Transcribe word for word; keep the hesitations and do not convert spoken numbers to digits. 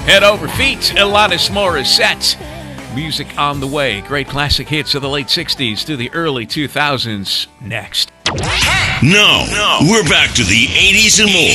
Head over feet, Alanis Morissette. Music on the way. Great classic hits of the late sixties to the early two thousands next. No, no, we're back to the eighties and more.